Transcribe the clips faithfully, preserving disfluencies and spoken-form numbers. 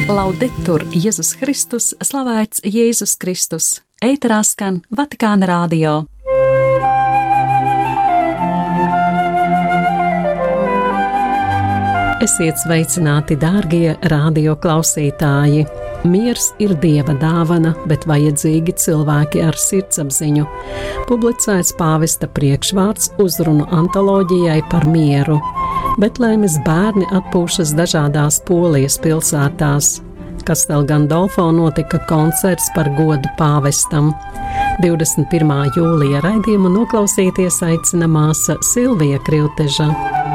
Laudetur Jēzus Kristus, slavēts Jēzus Kristus. Ēterā skan Vatikāna radio. Esiet sveicināti, dārgie radio klausītāji! Miers ir Dieva dāvana, bet vajadzīgi cilvēki ar sirdsapziņu. Publicēts pāvesta priekšvārds uzrunu antoloģijai par mieru. Betlēmes bērni atpūšas dažādās Polijas pilsētās. Castel Gandolfo notika koncerts par godu pāvestam. divdesmit pirmā jūlija raidījumu noklausīties aicina māsa Silvija Krivteža.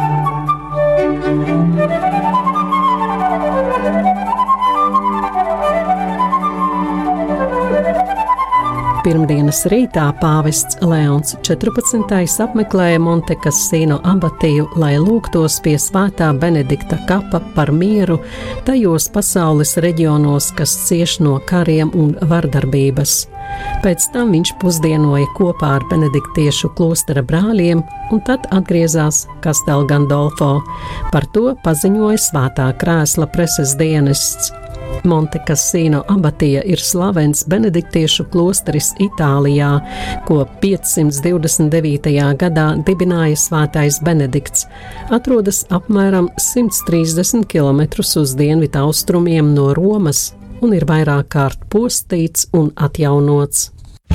Pirmdienas rītā pāvests Leons četrpadsmitais apmeklēja Monte Cassino abatiju, lai lūgtos pie svētā Benedikta kapa par mieru tajos pasaules reģionos, kas cieš no kariem un vardarbības. Pēc tam viņš pusdienoja kopā ar benediktiešu klostera brāļiem un tad atgriezās Castel Gandolfo. Par to paziņoja svētā krēsla preses dienests. Monte Cassino abatija ir slavens benediktiešu klosteris Itālijā, ko piecsimt divdesmit devītajā gadā dibināja svētais Benedikts. Atrodas apmēram simt trīsdesmit kilometrus uz dienvidu austrumiem no Romas un ir vairāk kārt postīts un atjaunots.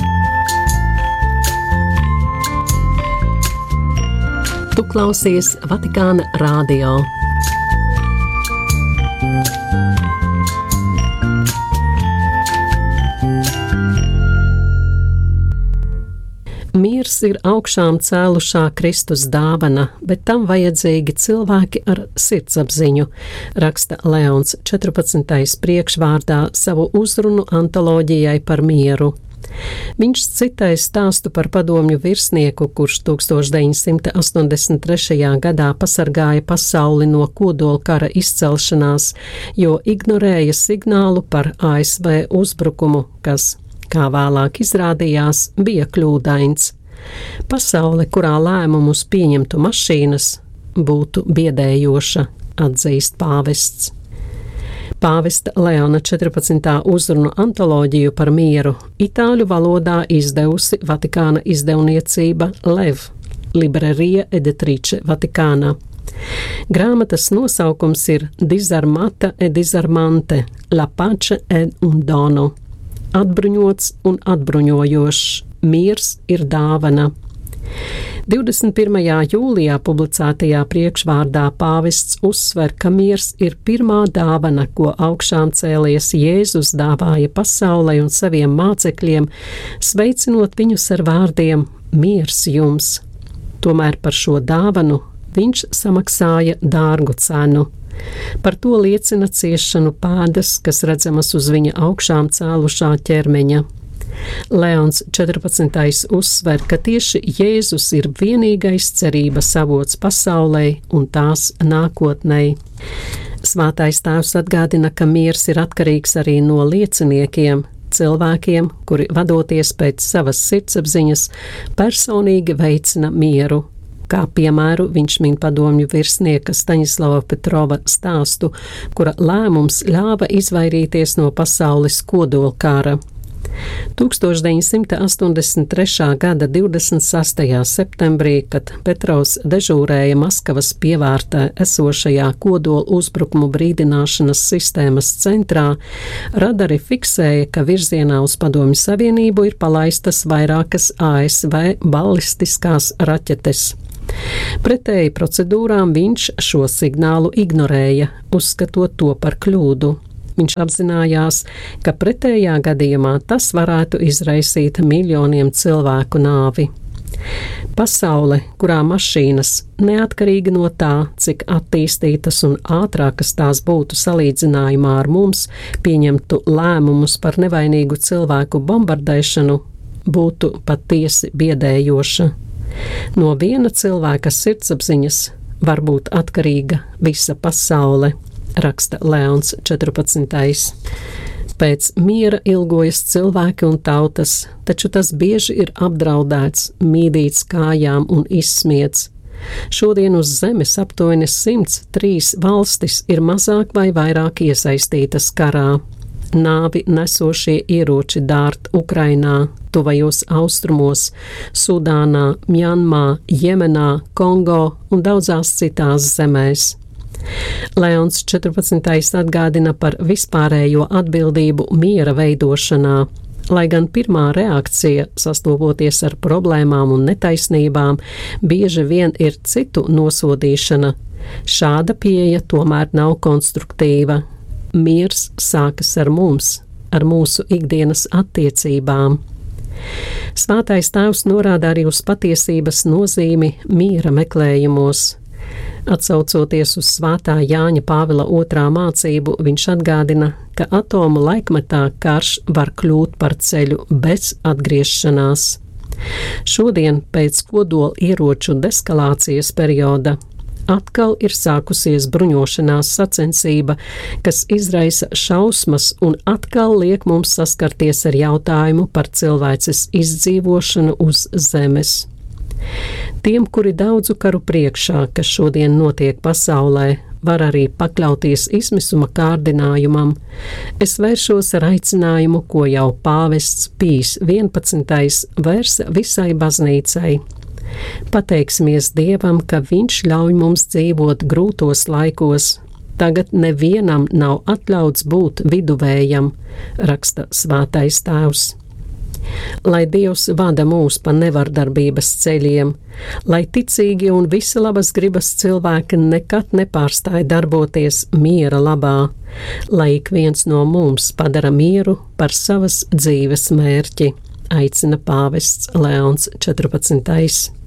Tu klausies Vatikāna radio. Miers ir augšām cēlušā Kristus dāvana, bet tam vajadzīgi cilvēki ar sirdsapziņu, raksta Leons četrpadsmitais priekšvārdā savu uzrunu antoloģijai par mieru. Viņš citēja stāstu par padomju virsnieku, kurš tūkstoš deviņsimt astoņdesmit trešajā gadā pasargāja pasauli no kodolkara izcelšanās, jo ignorēja signālu par A S V uzbrukumu, kas, kā vēlāk izrādījās, bija kļūdains. Pasaule, kurā lēmumus pieņemtu mašīnas, būtu biedējoša, atzīst pāvests. Pāvesta Leona četrpadsmitā uzrunu antoloģiju par mieru itāļu valodā izdevusi Vatikāna izdevniecība Lev, Libreria Editrice Vatikāna. Grāmatas nosaukums ir Disarmata e disarmante, La pace e un dono. Atbruņots un atbruņojošs, miers ir dāvana. divdesmit pirmajā jūlijā publicētajā priekšvārdā pāvests uzsver, ka miers ir pirmā dāvana, ko augšām cēlies Jēzus dāvāja pasaulei un saviem mācekļiem, sveicinot viņus ar vārdiem miers jums. Tomēr par šo dāvanu viņš samaksāja dārgu cenu. Par to liecina ciešanu pēdas, kas redzamas uz viņa augšām cēlušā ķermeņa. Leons četrpadsmitais uzsver, ka tieši Jēzus ir vienīgais cerības avots pasaulei un tās nākotnei. Svētais tēvs atgādina, ka miers ir atkarīgs arī no lieciniekiem, cilvēkiem, kuri vadoties pēc savas sirdsapziņas, personīgi veicina mieru. Kā piemēru viņš min padomju virsnieka Staņislava Petrova stāstu, kura lēmums ļāva izvairīties no pasaules kodolkara. tūkstoš deviņsimt astoņdesmit trešā gada divdesmit sastajā septembrī, kad Petrovs dežūrēja Maskavas pievārtē esošajā kodola uzbrukumu brīdināšanas sistēmas centrā, radari fiksēja, ka virzienā uz Padomju Savienību ir palaistas vairākas A S V balistiskās raķetes. Pretēji procedūrām viņš šo signālu ignorēja, uzskatot to par kļūdu. Viņš apzinājās, ka pretējā gadījumā tas varētu izraisīt miljoniem cilvēku nāvi. Pasaule, kurā mašīnas, neatkarīgi no tā, cik attīstītas un ātrākas tās būtu salīdzinājumā ar mums, pieņemtu lēmumus par nevainīgu cilvēku bombardēšanu, būtu patiesi biedējoša. No viena cilvēka sirdsapziņas var būt atkarīga visa pasaule, raksta Leons četrpadsmitais. Pēc miera ilgojas cilvēki un tautas, taču tas bieži ir apdraudēts, mīdīts kājām un izsmiets. Šodien uz Zemes aptuveni simts trīs valstis ir mazāk vai vairāk iesaistītas karā. Nāvi nesošie ieroči dārt Ukrainā, tuvajos austrumos, Sudānā, Mjanmā, Jemenā, Kongo un daudzās citās zemēs. Leons četrpadsmitais atgādina par vispārējo atbildību miera veidošanā, lai gan pirmā reakcija, sastopoties ar problēmām un netaisnībām, bieži vien ir citu nosodīšana. Šāda pieeja tomēr nav konstruktīva. Miers sākas ar mums, ar mūsu ikdienas attiecībām. Svētais tēvs norāda arī uz patiesības nozīmi miera meklējumos. Atsaucoties uz svētā Jāņa Pāvila otrā mācību, viņš atgādina, ka atomu laikmetā karš var kļūt par ceļu bez atgriešanās. Šodien pēc kodola ieroču deskalācijas perioda atkal ir sākusies bruņošanās sacensība, kas izraisa šausmas un atkal liek mums saskarties ar jautājumu par cilvēces izdzīvošanu uz zemes. Tiem, kuri daudzu karu priekšā, kas šodien notiek pasaulē, var arī pakļauties izmisuma kārdinājumam. Es vēršos ar aicinājumu, ko jau pāvests Pijs vienpadsmitais vērsa visai baznīcai. Pateiksimies Dievam, ka Viņš ļauj mums dzīvot grūtos laikos. Tagad nevienam nav atļauts būt viduvējam, raksta svētais tēvs. Lai Dievs vada mūs pa nevardarbības ceļiem, lai ticīgi un visi labas gribas cilvēki nekad nepārstāj darboties miera labā, lai ik viens no mums padara mieru par savas dzīves mērķi, aicina pāvests Leons četrpadsmitais.